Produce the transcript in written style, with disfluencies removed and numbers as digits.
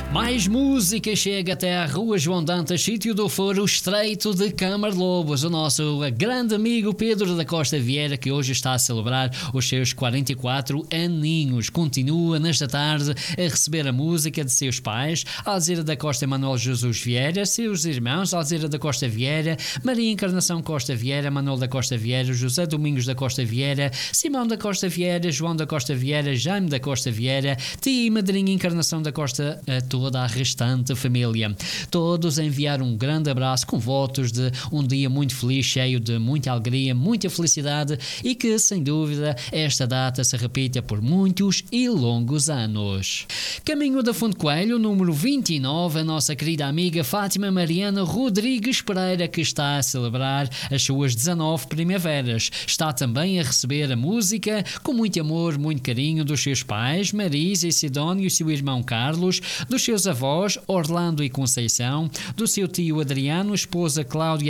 Mais música chega até à Rua João Dantas, sítio do Foro, Estreito de Câmara de Lobos. O nosso grande amigo Pedro da Costa Vieira, que hoje está a celebrar os seus 44 aninhos, continua nesta tarde a receber a música de seus pais, Alzira da Costa e Manuel Jesus Vieira, seus irmãos Alzira da Costa Vieira, Maria Encarnação Costa Vieira, Manuel da Costa Vieira, José Domingos da Costa Vieira, Simão da Costa Vieira, João da Costa Vieira, Jaime da Costa Vieira, tia e madrinha Encarnação da Costa, toda a restante família. Todos enviaram um grande abraço com votos de um dia muito feliz, cheio de muita alegria, muita felicidade e que, sem dúvida, esta data se repita por muitos e longos anos. Caminho da Fonte Coelho, número 29, a nossa querida amiga Fátima Mariana Rodrigues Pereira, que está a celebrar as suas 19 primaveras. Está também a receber a música com muito amor, muito carinho dos seus pais, Marisa e Sidónio e seu irmão Carlos, dos seus avós, Orlando e Conceição, do seu tio Adriano, esposa Cláudia